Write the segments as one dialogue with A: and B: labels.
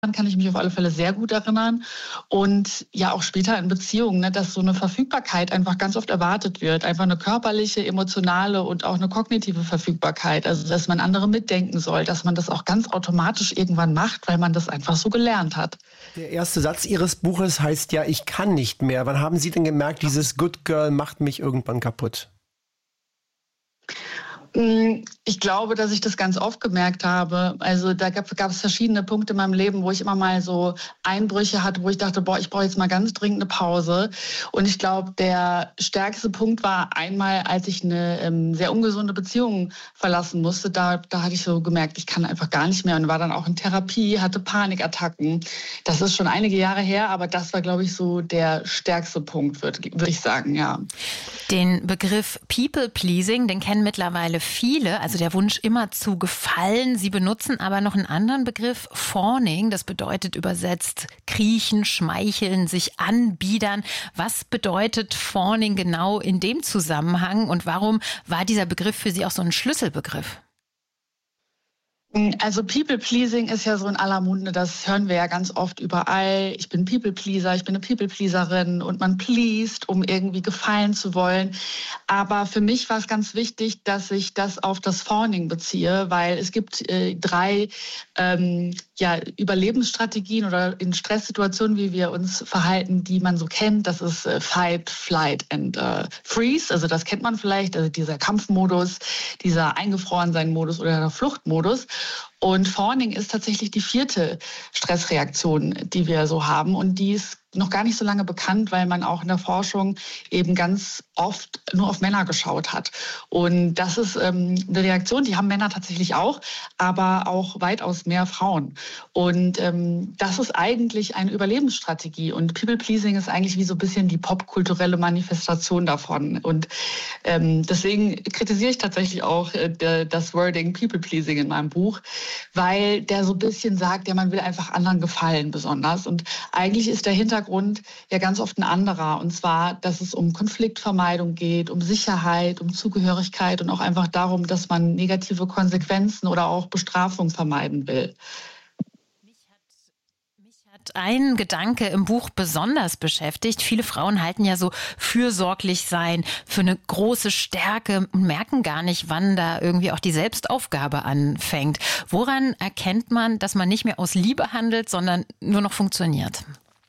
A: kann ich mich auf alle Fälle sehr gut erinnern. Und ja, auch später in Beziehungen, ne, dass so eine Verfügbarkeit einfach ganz oft erwartet wird. Einfach eine körperliche, emotionale und auch eine kognitive Verfügbarkeit. Also, dass man andere mitdenken soll, dass man das auch ganz automatisch irgendwann macht, weil man das einfach so gelernt hat.
B: Der erste Satz Ihres Buches heißt ja, ich kann nicht mehr. Wann haben Sie denn gemerkt, dieses Good Girl macht mich irgendwann kaputt?
A: Ich glaube, dass ich das ganz oft gemerkt habe. Also da gab es verschiedene Punkte in meinem Leben, wo ich immer mal so Einbrüche hatte, wo ich dachte, ich brauche jetzt mal ganz dringend eine Pause. Und ich glaube, der stärkste Punkt war einmal, als ich eine sehr ungesunde Beziehung verlassen musste. Da hatte ich so gemerkt, ich kann einfach gar nicht mehr und war dann auch in Therapie, hatte Panikattacken. Das ist schon einige Jahre her, aber das war, glaube ich, so der stärkste Punkt, würde ich sagen, ja.
C: Den Begriff People-Pleasing, den kennen mittlerweile viele, also der Wunsch immer zu gefallen. Sie benutzen aber noch einen anderen Begriff, Fawning. Das bedeutet übersetzt kriechen, schmeicheln, sich anbiedern. Was bedeutet Fawning genau in dem Zusammenhang und warum war dieser Begriff für Sie auch so ein Schlüsselbegriff?
A: Also People-Pleasing ist ja so in aller Munde, das hören wir ja ganz oft überall. Ich bin People-Pleaser, ich bin eine People-Pleaserin und man pleased, um irgendwie gefallen zu wollen. Aber für mich war es ganz wichtig, dass ich das auf das Fawning beziehe, weil es gibt 3 Überlebensstrategien oder in Stresssituationen, wie wir uns verhalten, die man so kennt. Das ist Fight, Flight and Freeze. Also das kennt man vielleicht, also dieser Kampfmodus, dieser Eingefrorensein-Modus oder der Fluchtmodus. Und Fawning ist tatsächlich die 4. Stressreaktion, die wir so haben. Und die ist noch gar nicht so lange bekannt, weil man auch in der Forschung eben ganz oft nur auf Männer geschaut hat. Und das ist eine Reaktion, die haben Männer tatsächlich auch, aber auch weitaus mehr Frauen. Und das ist eigentlich eine Überlebensstrategie. Und People-Pleasing ist eigentlich wie so ein bisschen die popkulturelle Manifestation davon. Und deswegen kritisiere ich tatsächlich auch das Wording People-Pleasing in meinem Buch, weil der so ein bisschen sagt, ja, man will einfach anderen gefallen besonders. Und eigentlich ist der Hintergrund ja ganz oft ein anderer. Und zwar, dass es um Konfliktvermeidung geht, um Sicherheit, um Zugehörigkeit und auch einfach darum, dass man negative Konsequenzen oder auch Bestrafung vermeiden will.
C: Ein Gedanke im Buch besonders beschäftigt. Viele Frauen halten ja so fürsorglich sein für eine große Stärke und merken gar nicht, wann da irgendwie auch die Selbstaufgabe anfängt. Woran erkennt man, dass man nicht mehr aus Liebe handelt, sondern nur noch funktioniert?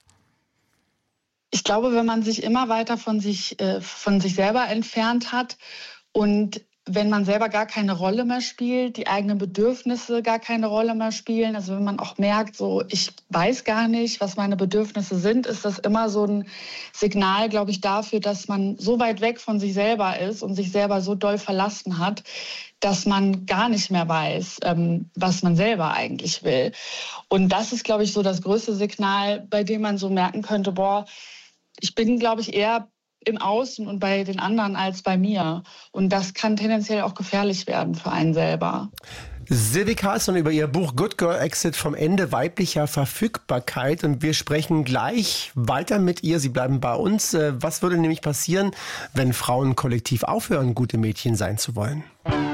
A: Ich glaube, wenn man sich immer weiter von sich selber entfernt hat und wenn man selber gar keine Rolle mehr spielt, die eigenen Bedürfnisse gar keine Rolle mehr spielen, also wenn man auch merkt, so ich weiß gar nicht, was meine Bedürfnisse sind, ist das immer so ein Signal, glaube ich, dafür, dass man so weit weg von sich selber ist und sich selber so doll verlassen hat, dass man gar nicht mehr weiß, was man selber eigentlich will. Und das ist, glaube ich, so das größte Signal, bei dem man so merken könnte, ich bin, glaube ich, eher im Außen und bei den anderen als bei mir. Und das kann tendenziell auch gefährlich werden für einen selber.
B: Sylvie Carlsson über ihr Buch Good Girl Exit vom Ende weiblicher Verfügbarkeit. Und wir sprechen gleich weiter mit ihr. Sie bleiben bei uns. Was würde nämlich passieren, wenn Frauen kollektiv aufhören, gute Mädchen sein zu wollen?